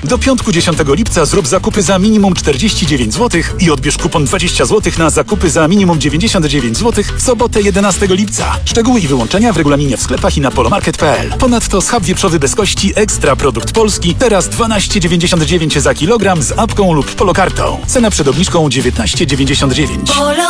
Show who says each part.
Speaker 1: Do piątku 10 lipca zrób zakupy za minimum 49 zł i odbierz kupon 20 zł na zakupy za minimum 99 zł w sobotę 11 lipca. Szczegóły i wyłączenia w regulaminie w sklepach i na polomarket.pl. Ponadto schab wieprzowy bez kości Ekstra Produkt Polski teraz 12,99 za kilogram z apką lub polokartą. Cena przed obniżką 19,99.